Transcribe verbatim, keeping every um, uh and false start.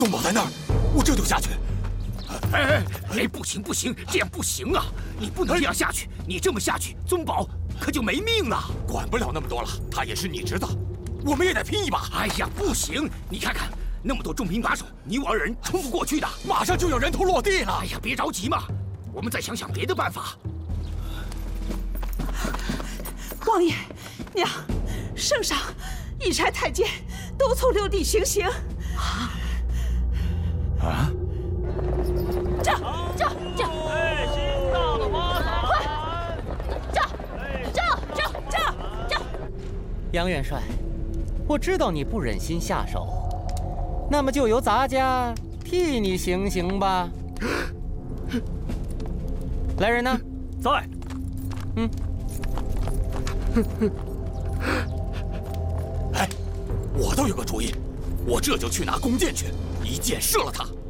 东宝在那儿，我这就下去。 哎哎哎，不行不行，这样不行啊！你不能这样下去，你这么下去，宗宝可就没命了。 管不了那么多了，他也是你侄子，我们也得拼一把。 哎呀，不行！你看看那么多重兵把守，你我二人冲不过去的。 马上就要人头落地了。 哎呀，别着急嘛，我们再想想别的办法。 王爷，娘，圣上、义柴太监都从六地行刑。啊啊！ 这这这！ 哎，新到的花坛， 快！这这这这这！ 杨元帅，我知道你不忍心下手，那么就由咱家替你行刑吧。来人呢？ 在。 嗯。 哎，我倒有个主意，我这就去拿弓箭去，一箭射了他。